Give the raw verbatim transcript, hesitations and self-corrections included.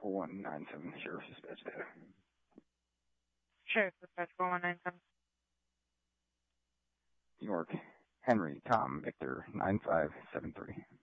four one nine seven, Sheriff Dispatch data. Sheriff Dispatch four one nine seven. New York, Henry, Tom, Victor, nine five seven three.